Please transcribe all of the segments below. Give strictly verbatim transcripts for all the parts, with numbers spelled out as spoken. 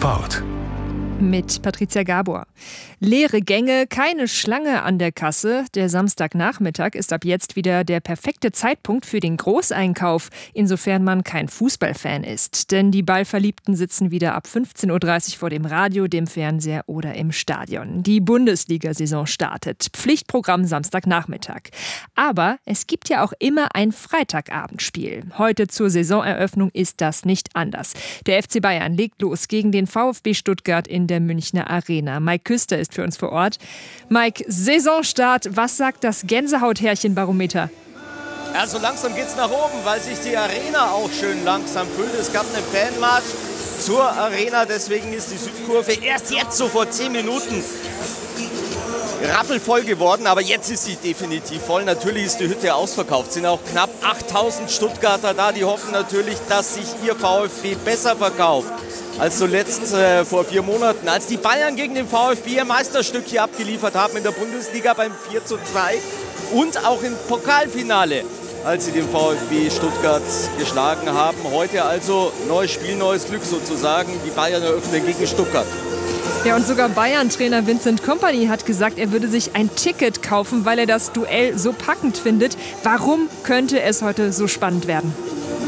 Sport. Mit Patricia Gabor. Leere Gänge, keine Schlange an der Kasse. Der Samstagnachmittag ist ab jetzt wieder der perfekte Zeitpunkt für den Großeinkauf, insofern man kein Fußballfan ist. Denn die Ballverliebten sitzen wieder ab fünfzehn Uhr dreißig vor dem Radio, dem Fernseher oder im Stadion. Die Bundesliga-Saison startet. Pflichtprogramm Samstagnachmittag. Aber es gibt ja auch immer ein Freitagabendspiel. Heute zur Saisoneröffnung ist das nicht anders. Der F C Bayern legt los gegen den VfB Stuttgart in der Münchner Arena. Mike Küster ist für uns vor Ort. Mike, Saisonstart, was sagt das Gänsehaut-Härchen-Barometer? Also langsam geht's nach oben, weil sich die Arena auch schön langsam füllt. Es gab einen Fanmarsch zur Arena, deswegen ist die Südkurve erst jetzt so vor zehn Minuten rappelvoll geworden, aber jetzt ist sie definitiv voll. Natürlich ist die Hütte ausverkauft. Es sind auch knapp achttausend Stuttgarter da, die hoffen natürlich, dass sich ihr VfB besser verkauft als zuletzt äh, vor vier Monaten, als die Bayern gegen den VfB ihr Meisterstück hier abgeliefert haben in der Bundesliga beim vier zu zwei und auch im Pokalfinale, als sie den VfB Stuttgart geschlagen haben. Heute also neues Spiel, neues Glück sozusagen. Die Bayern eröffnen gegen Stuttgart. Ja, und sogar Bayern-Trainer Vincent Kompany hat gesagt, er würde sich ein Ticket kaufen, weil er das Duell so packend findet. Warum könnte es heute so spannend werden?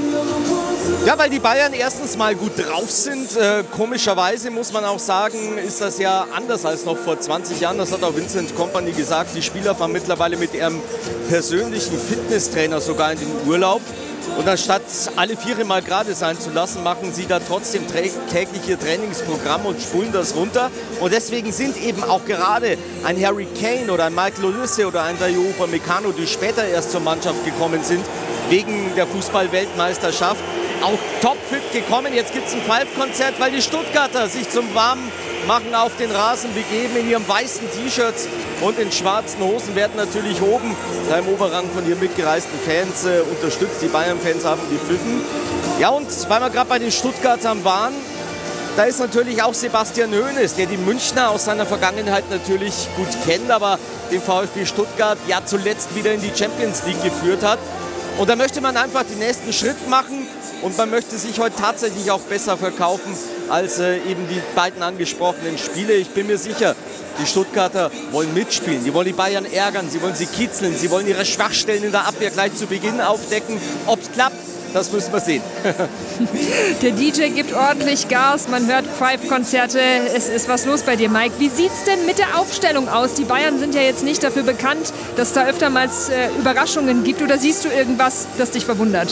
Ja, weil die Bayern erstens mal gut drauf sind. Äh, komischerweise muss man auch sagen, ist das ja anders als noch vor zwanzig Jahren. Das hat auch Vincent Kompany gesagt. Die Spieler fahren mittlerweile mit ihrem persönlichen Fitnesstrainer sogar in den Urlaub. Und anstatt alle Viere mal gerade sein zu lassen, machen sie da trotzdem täglich ihr Trainingsprogramm und spulen das runter. Und deswegen sind eben auch gerade ein Harry Kane oder ein Michael Olise oder ein Dayot Upamecano, die später erst zur Mannschaft gekommen sind, wegen der Fußball-Weltmeisterschaft, auch topfit gekommen. Jetzt gibt es ein Pfeifkonzert, weil die Stuttgarter sich zum Warmmachen auf den Rasen begeben. In ihren weißen T-Shirts und in schwarzen Hosen werden natürlich oben im Oberrang von ihren mitgereisten Fans äh, unterstützt. Die Bayern-Fans haben gepfiffen. Ja, und weil wir gerade bei den Stuttgartern waren, da ist natürlich auch Sebastian Hoeneß, der die Münchner aus seiner Vergangenheit natürlich gut kennt, aber den VfB Stuttgart ja zuletzt wieder in die Champions League geführt hat. Und da möchte man einfach den nächsten Schritt machen und man möchte sich heute tatsächlich auch besser verkaufen als äh, eben die beiden angesprochenen Spiele. Ich bin mir sicher, die Stuttgarter wollen mitspielen, die wollen die Bayern ärgern, sie wollen sie kitzeln, sie wollen ihre Schwachstellen in der Abwehr gleich zu Beginn aufdecken. Ob es klappt, das müssen wir sehen. Der D J gibt ordentlich Gas, man hört Pfeifkonzerte, es ist was los bei dir, Mike. Wie sieht's denn mit der Aufstellung aus? Die Bayern sind ja jetzt nicht dafür bekannt, dass da öftermals äh, Überraschungen gibt, oder siehst du irgendwas, das dich verwundert?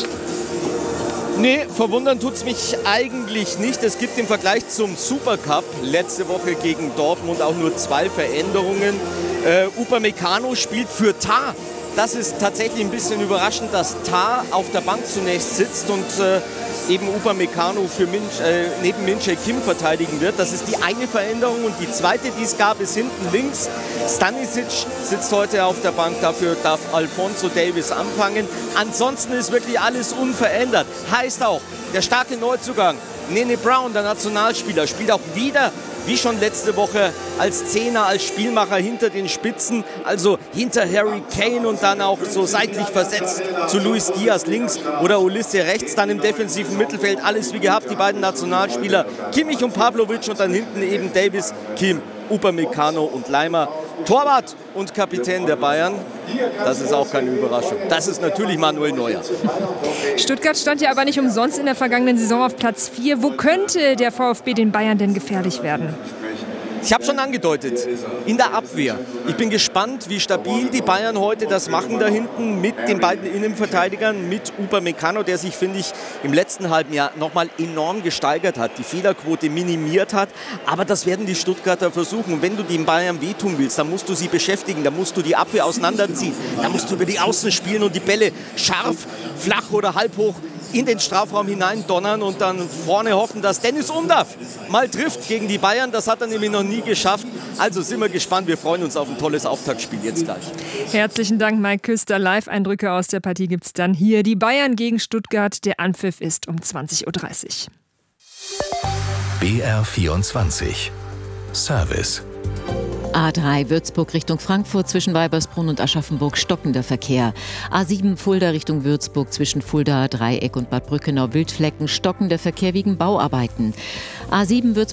Nee, verwundern tut es mich eigentlich nicht. Es gibt im Vergleich zum Supercup letzte Woche gegen Dortmund auch nur zwei Veränderungen. Äh, Upamecano spielt für Tah. Das ist tatsächlich ein bisschen überraschend, dass Tah auf der Bank zunächst sitzt und äh, eben Upamecano für Minch, äh, neben Min-Jae Kim verteidigen wird. Das ist die eine Veränderung. Und die zweite, die es gab, ist hinten links. Stanisic sitzt heute auf der Bank, dafür darf Alphonso Davies anfangen. Ansonsten ist wirklich alles unverändert. Heißt auch, der starke Neuzugang, Nene Brown, der Nationalspieler, spielt auch wieder, wie schon letzte Woche, als Zehner, als Spielmacher hinter den Spitzen, also hinter Harry Kane und dann auch so seitlich versetzt zu Luis Diaz links oder Olise rechts, dann im defensiven Mittelfeld alles wie gehabt, die beiden Nationalspieler Kimmich und Pavlovic und dann hinten eben Davies, Kim, Upamecano und Leimer. Torwart und Kapitän der Bayern, das ist auch keine Überraschung. Das ist natürlich Manuel Neuer. Stuttgart stand ja aber nicht umsonst in der vergangenen Saison auf Platz vier. Wo könnte der VfB den Bayern denn gefährlich werden? Ich habe schon angedeutet, in der Abwehr. Ich bin gespannt, wie stabil die Bayern heute das machen da hinten mit den beiden Innenverteidigern, mit Upamecano, der sich, finde ich, im letzten halben Jahr nochmal enorm gesteigert hat, die Fehlerquote minimiert hat. Aber das werden die Stuttgarter versuchen. Und wenn du den Bayern wehtun willst, dann musst du sie beschäftigen, dann musst du die Abwehr auseinanderziehen, dann musst du über die Außen spielen und die Bälle scharf, flach oder halb hoch in den Strafraum hinein donnern und dann vorne hoffen, dass Dennis Undav mal trifft gegen die Bayern. Das hat er nämlich noch nie geschafft. Also sind wir gespannt. Wir freuen uns auf ein tolles Auftaktspiel jetzt gleich. Herzlichen Dank, Mike Küster. Live-Eindrücke aus der Partie gibt es dann hier. Die Bayern gegen Stuttgart. Der Anpfiff ist um zwanzig Uhr dreißig. B R vierundzwanzig Service. A drei Würzburg Richtung Frankfurt zwischen Weibersbrunn und Aschaffenburg stockender Verkehr. A sieben Fulda Richtung Würzburg zwischen Fulda, Dreieck und Bad Brückenau Wildflecken stockender Verkehr wegen Bauarbeiten. A sieben Würzburg